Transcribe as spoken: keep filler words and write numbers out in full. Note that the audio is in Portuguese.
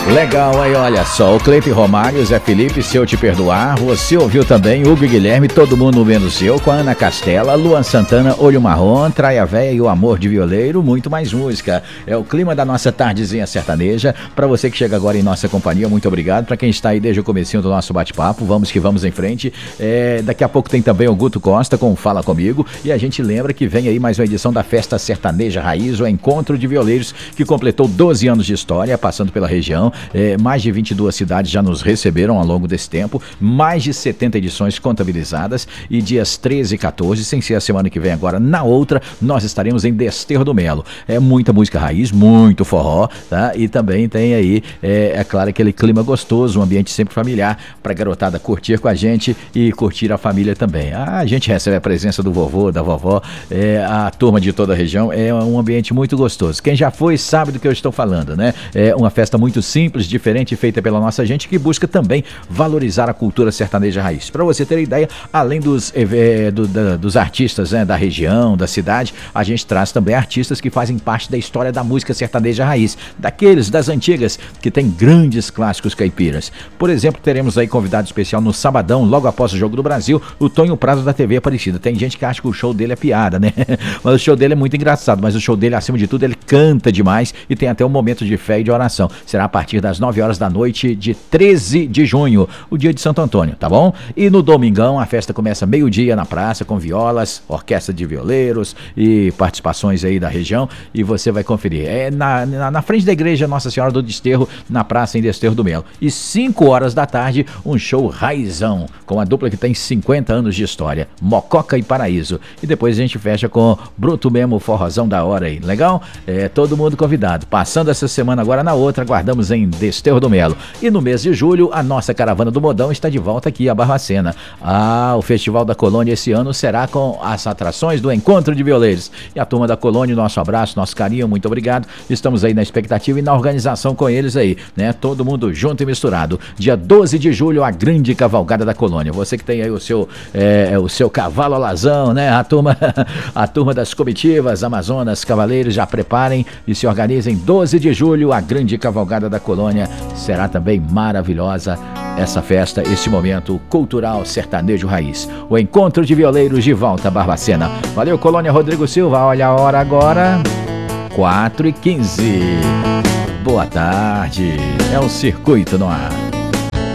Legal, aí olha só, o Cleiton Romário, Zé Felipe, Se Eu Te Perdoar, você ouviu também Hugo e Guilherme, Todo Mundo Menos Eu, com a Ana Castela, Luan Santana, Olho Marrom, Traia Véia e O Amor de Violeiro, muito mais música. É o clima da nossa tardezinha sertaneja. Pra você que chega agora em nossa companhia, muito obrigado. Pra quem está aí desde o comecinho do nosso bate-papo, vamos que vamos em frente. É, daqui a pouco tem também o Guto Costa com Fala Comigo, e a gente lembra que vem aí mais uma edição da Festa Sertaneja Raiz, o Encontro de Violeiros, que completou doze anos de história, passando pela região. É, mais de vinte e duas cidades já nos receberam ao longo desse tempo, mais de setenta edições contabilizadas, e dias treze e quatorze, sem ser a semana que vem agora, na outra, nós estaremos em Desterro do Melo. É muita música raiz, muito forró, tá? E também tem aí, é, é claro, aquele clima gostoso, um ambiente sempre familiar, pra garotada curtir com a gente e curtir a família também. Ah, a gente recebe a presença do vovô, da vovó, é, a turma de toda a região, é um ambiente muito gostoso. Quem já foi sabe do que eu estou falando, né? É uma festa muito simples, diferente, feita pela nossa gente, que busca também valorizar a cultura sertaneja raiz. Para você ter ideia, além dos, é, do, da, dos artistas, né, da região, da cidade, a gente traz também artistas que fazem parte da história da música sertaneja raiz, daqueles das antigas que tem grandes clássicos caipiras. Por exemplo, teremos aí convidado especial no sabadão, logo após o Jogo do Brasil, o Tonho Prado da T V Aparecida. Tem gente que acha que o show dele é piada, né? Mas o show dele é muito engraçado, mas o show dele, acima de tudo, ele canta demais e tem até um momento de fé e de oração. Será a partir das nove horas da noite de treze de junho, o dia de Santo Antônio, tá bom? E no domingão a festa começa meio-dia na praça com violas, orquestra de violeiros e participações aí da região, e você vai conferir. É na, na, na frente da igreja Nossa Senhora do Desterro, na praça em Desterro do Melo. E cinco horas da tarde, um show raizão, com a dupla que tem cinquenta anos de história, Mococa e Paraíso. E depois a gente fecha com Bruto mesmo, forrozão da hora aí, legal? É, todo mundo convidado. Passando essa semana agora na outra, aguardamos em Desterro do Melo. E no mês de julho, a nossa caravana do Modão está de volta aqui a Barbacena. Ah, o Festival da Colônia esse ano será com as atrações do Encontro de Violeiros. E a turma da Colônia, nosso abraço, nosso carinho, muito obrigado. Estamos aí na expectativa e na organização com eles aí, né? Todo mundo junto e misturado. Dia doze de julho, a grande cavalgada da Colônia. Você que tem aí o seu, é, o seu cavalo alazão, né? A turma, a turma das comitivas, Amazonas, Cavaleiros, já preparem e se organizem. doze de julho, a grande cavalgada da Colônia. Será também maravilhosa essa festa, esse momento cultural sertanejo raiz. O Encontro de Violeiros de volta a Barbacena. Valeu, Colônia Rodrigo Silva. Olha a hora agora, quatro e quinze. Boa tarde. É o Circuito no Ar.